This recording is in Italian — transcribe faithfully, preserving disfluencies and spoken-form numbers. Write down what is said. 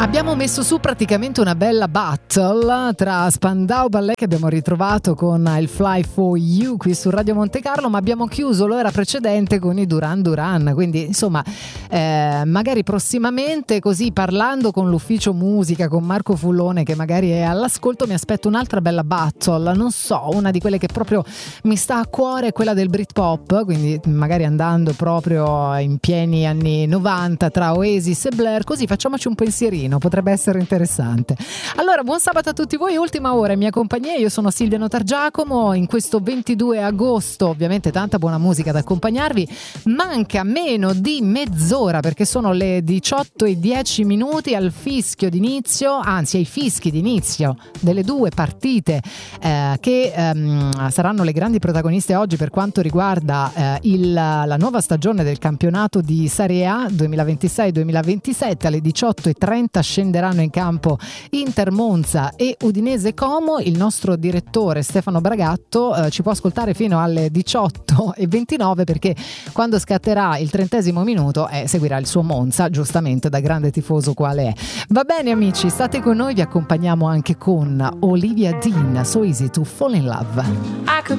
Abbiamo messo su praticamente una bella battle tra Spandau Ballet, che abbiamo ritrovato con il Fly for You qui su Radio Monte Carlo, ma abbiamo chiuso l'ora precedente con i Duran Duran, quindi insomma eh, magari prossimamente, così parlando con l'ufficio musica, con Marco Fullone che magari è all'ascolto, mi aspetto un'altra bella battle, non so, una di quelle che proprio mi sta a cuore, quella del Britpop, quindi magari andando proprio in pieni anni novanta tra Oasis e Blair, così facciamoci un pensierino, potrebbe essere interessante. Allora, buon sabato a tutti voi, ultima ora in mia compagnia, io sono Silvia Notargiacomo, in questo ventidue agosto ovviamente tanta buona musica da accompagnarvi, manca meno di mezz'ora perché sono le diciotto e dieci minuti al fischio d'inizio, anzi ai fischi d'inizio delle due partite eh, che ehm, saranno le grandi protagoniste oggi per quanto riguarda eh, il, la nuova stagione del campionato di Serie A duemilaventisei duemilaventisette. Alle diciotto e trenta scenderanno in campo Inter Monza e Udinese Como. Il nostro direttore Stefano Bragatto eh, ci può ascoltare fino alle diciotto e ventinove perché quando scatterà il trentesimo minuto eh, seguirà il suo Monza, giustamente, da grande tifoso quale è. Va bene amici, state con noi, vi accompagniamo anche con Olivia Dean, So Easy to Fall in Love. I could